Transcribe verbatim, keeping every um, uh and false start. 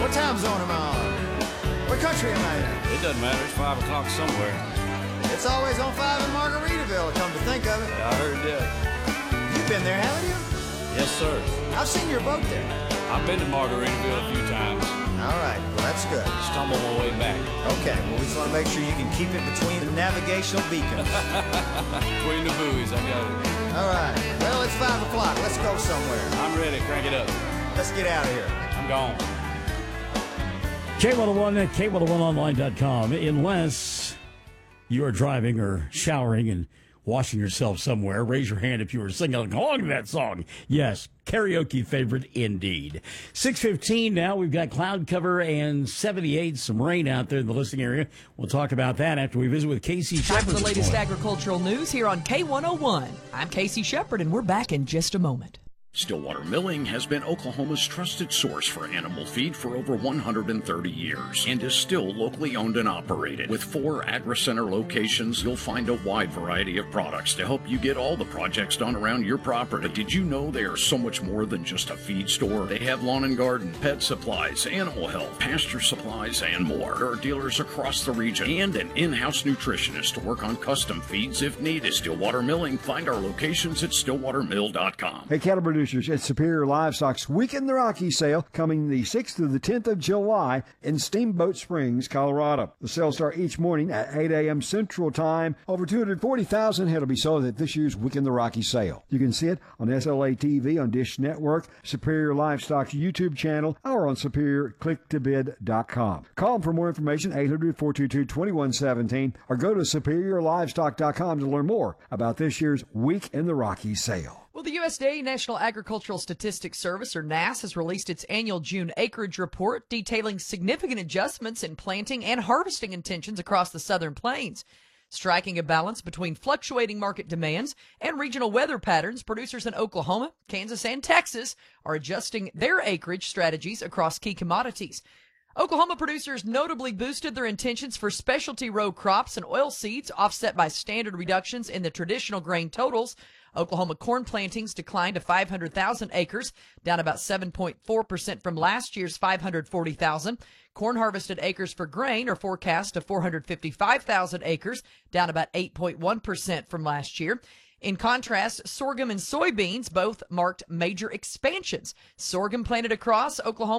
What time zone am I on? What country am I in? It doesn't matter. It's five o'clock somewhere. It's always on five in Margaritaville, come to think of it. I heard that. You've been there, haven't you? Yes, sir. I've seen your boat there. I've been to Margaritaville a few times. All right, well, that's good. Stumbled my way back. Okay, well, we just want to make sure you can keep it between the navigational beacons. Between the buoys, I got it. All right, well, it's five o'clock. Let's go somewhere. I'm ready. Crank it up. Let's get out of here. I'm gone. K one oh one at K one oh one online dot com. Unless you are driving or showering and washing yourself somewhere, raise your hand if you were singing along to that song. Yes, karaoke favorite indeed. six fifteen now. We've got cloud cover and seventy-eight, some rain out there in the listening area. We'll talk about that after we visit with Casey Shepard. Time for the latest agricultural news here on K one oh one. I'm Casey Shepard, and we're back in just a moment. Stillwater Milling has been Oklahoma's trusted source for animal feed for over one hundred thirty years and is still locally owned and operated. With four AgriCenter locations, you'll find a wide variety of products to help you get all the projects done around your property. But did you know they are so much more than just a feed store? They have lawn and garden, pet supplies, animal health, pasture supplies, and more. There are dealers across the region and an in-house nutritionist to work on custom feeds if needed. Stillwater Milling. Find our locations at stillwater mill dot com. Hey, cattle producers, at Superior Livestock's Week in the Rockies sale coming the sixth through the tenth of July in Steamboat Springs, Colorado. The sales start each morning at eight a.m. Central Time. Over two hundred forty thousand head will be sold at this year's Week in the Rockies sale. You can see it on S L A T V, on Dish Network, Superior Livestock's YouTube channel, or on superior click to bid dot com. Call them for more information, eight hundred, four two two, two one one seven, or go to superior livestock dot com to learn more about this year's Week in the Rockies sale. Well, the U S D A National Agricultural Statistics Service, or N A S, has released its annual June acreage report detailing significant adjustments in planting and harvesting intentions across the southern plains. Striking a balance between fluctuating market demands and regional weather patterns, producers in Oklahoma, Kansas, and Texas are adjusting their acreage strategies across key commodities. Oklahoma producers notably boosted their intentions for specialty row crops and oil seeds, offset by standard reductions in the traditional grain totals. Oklahoma corn plantings declined to five hundred thousand acres, down about seven point four percent from last year's five hundred forty thousand. Corn harvested acres for grain are forecast to four hundred fifty-five thousand acres, down about eight point one percent from last year. In contrast, sorghum and soybeans both marked major expansions. Sorghum planted across Oklahoma